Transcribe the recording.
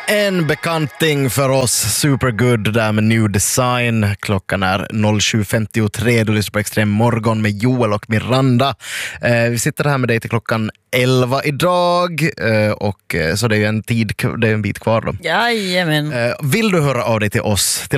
En bekanting för oss, Supergood där med New Design. Klockan är 07.53, du lyssnar på Extrem morgon med Joel och Miranda. Vi sitter här med dig till klockan 11 idag och så det är ju en bit kvar då. Jajamän. Vill du höra av dig till oss?